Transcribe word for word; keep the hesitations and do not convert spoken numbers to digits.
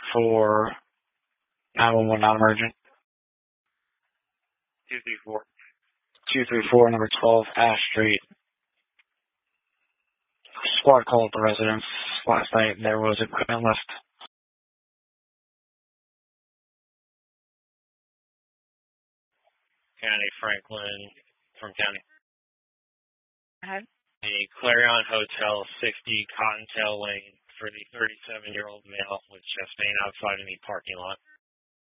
for nine one one non-emergent. two three four. two three four, number twelve, Ash Street. Squad called the residence last night. There was equipment left. County Franklin from County. Ahead. The Clarion Hotel, sixty Cottontail Lane, for the thirty-seven-year-old male with chest pain outside in the parking lot.